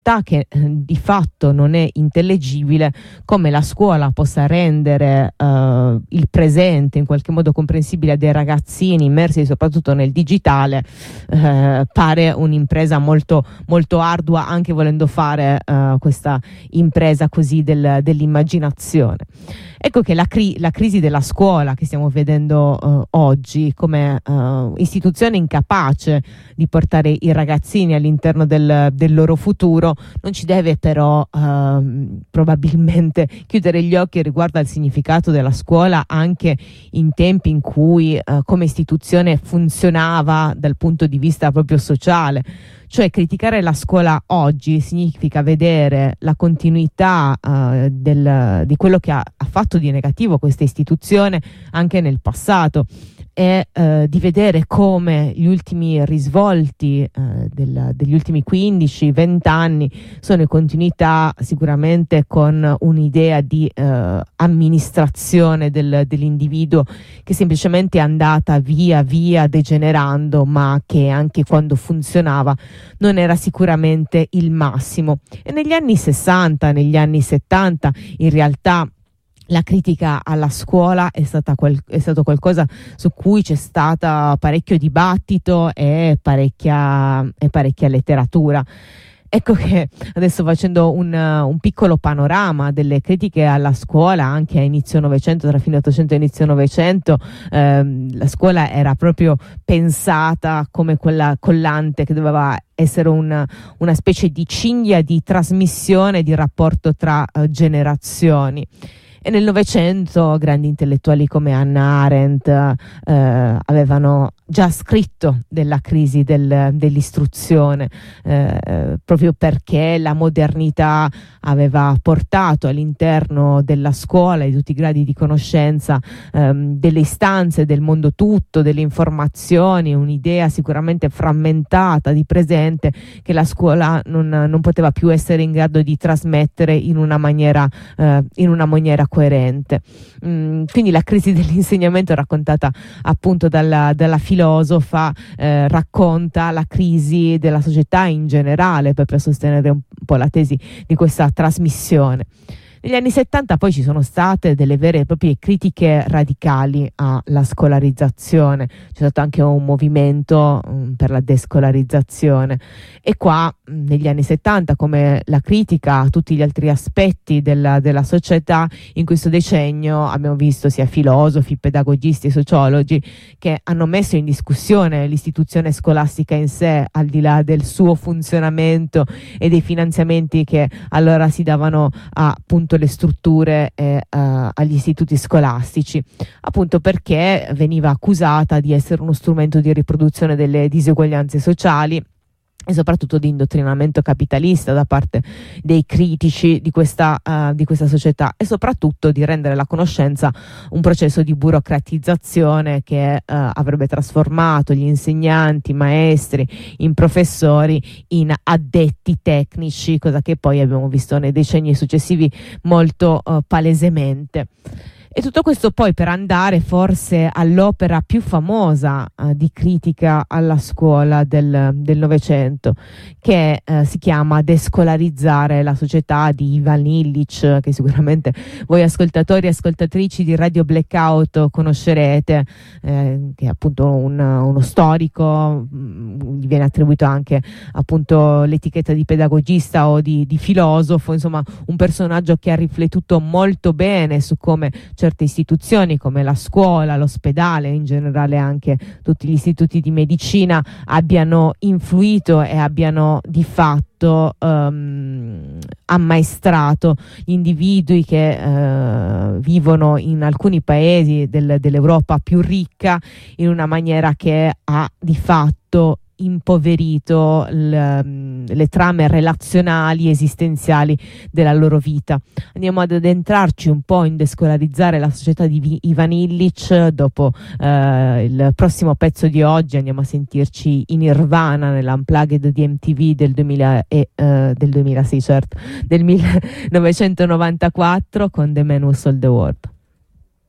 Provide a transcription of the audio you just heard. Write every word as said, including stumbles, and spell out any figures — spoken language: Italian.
che eh, di fatto non è intellegibile, come la scuola possa rendere eh, il presente in qualche modo comprensibile a dei ragazzini immersi soprattutto nel digitale, eh, pare un'impresa molto, molto ardua, anche volendo fare eh, questa impresa così del, dell'immaginazione. Ecco che la, cri- la crisi della scuola che stiamo vedendo eh, oggi come eh, istituzione incapace di portare i ragazzini all'interno del, del loro futuro non ci deve però eh, probabilmente chiudere gli occhi riguardo al significato della scuola anche in tempi in cui eh, come istituzione funzionava dal punto di vista proprio sociale. Cioè criticare la scuola oggi significa vedere la continuità uh, del, di quello che ha, ha fatto di negativo questa istituzione anche nel passato e uh, di vedere come gli ultimi risvolti uh, del, degli ultimi quindici venti anni sono in continuità sicuramente con un'idea di uh, amministrazione del, dell'individuo che semplicemente è andata via via degenerando, ma che anche quando funzionava non era sicuramente il massimo. E negli anni sessanta, negli anni settanta, in realtà la critica alla scuola è stata quel, è stato qualcosa su cui c'è stata parecchio dibattito e parecchia, e parecchia letteratura. Ecco che adesso, facendo un, un piccolo panorama delle critiche alla scuola anche a inizio Novecento, tra fine Ottocento e inizio Novecento, ehm, la scuola era proprio pensata come quella collante che doveva essere una, una specie di cinghia di trasmissione di rapporto tra uh, generazioni. E nel Novecento grandi intellettuali come Hannah Arendt eh, avevano già scritto della crisi del, dell'istruzione, eh, proprio perché la modernità aveva portato all'interno della scuola, di tutti i gradi di conoscenza, ehm, delle istanze del mondo tutto, delle informazioni, un'idea sicuramente frammentata di presente che la scuola non, non poteva più essere in grado di trasmettere in una maniera, eh, in una maniera coerente. Mm, quindi la crisi dell'insegnamento, raccontata appunto dalla, dalla filosofa, eh, racconta la crisi della società in generale, per, per sostenere un po' la tesi di questa trasmissione. Negli anni settanta poi ci sono state delle vere e proprie critiche radicali alla scolarizzazione, c'è stato anche un movimento um, per la descolarizzazione e qua mh, negli anni settanta, come la critica a tutti gli altri aspetti della, della società, in questo decennio abbiamo visto sia filosofi, pedagogisti e sociologi che hanno messo in discussione l'istituzione scolastica in sé, al di là del suo funzionamento e dei finanziamenti che allora si davano a appunto le strutture e uh, agli istituti scolastici, appunto perché veniva accusata di essere uno strumento di riproduzione delle diseguaglianze sociali e soprattutto di indottrinamento capitalista da parte dei critici di questa, uh, di questa società, e soprattutto di rendere la conoscenza un processo di burocratizzazione che uh, avrebbe trasformato gli insegnanti, i maestri, in professori, in addetti tecnici, cosa che poi abbiamo visto nei decenni successivi molto uh, palesemente. E tutto questo poi per andare forse all'opera più famosa eh, di critica alla scuola del, del Novecento, che eh, si chiama Descolarizzare la società, di Ivan Illich, che sicuramente voi ascoltatori e ascoltatrici di Radio Blackout conoscerete, eh, che è appunto un, uno storico, mh, gli viene attribuito anche appunto l'etichetta di pedagogista o di, di filosofo, insomma un personaggio che ha riflettuto molto bene su come certe istituzioni come la scuola, l'ospedale, in generale anche tutti gli istituti di medicina abbiano influito e abbiano di fatto um, ammaestrato gli individui che uh, vivono in alcuni paesi del, dell'Europa più ricca in una maniera che ha di fatto impoverito le, le trame relazionali esistenziali della loro vita. Andiamo ad addentrarci un po' in Descolarizzare la società di Ivan Illich. Dopo eh, il prossimo pezzo di oggi andiamo a sentirci in Nirvana nell'Unplugged di M T V del duemila e eh, del duemilasei, certo, del millenovecentonovantaquattro con The Man Who Sold the World.